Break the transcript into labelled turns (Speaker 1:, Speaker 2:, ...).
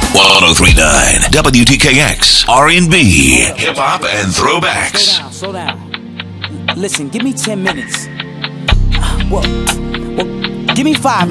Speaker 1: 103.9 WTKX R&B, hip hop and throwbacks.
Speaker 2: Slow down. Listen, give me 10 minutes. Well, give me 5